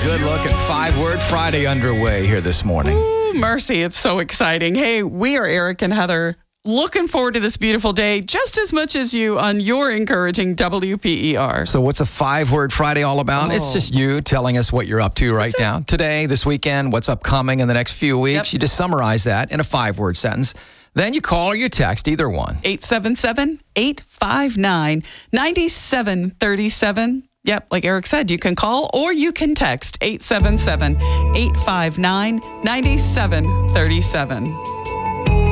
Good looking 5-word Friday underway here this morning. Ooh, mercy, it's so exciting. Hey, we are Eric and Heather. Looking forward to this beautiful day just as much as you on your encouraging WPER. So what's a 5-word Friday all about? It's just you telling us what you're up to right now. Today, this weekend, what's upcoming in the next few weeks. You just summarize that in a 5-word sentence. Then you call or you text, either one. 877-859-9737. Yep, like Eric said, you can call or you can text 877-859-9737.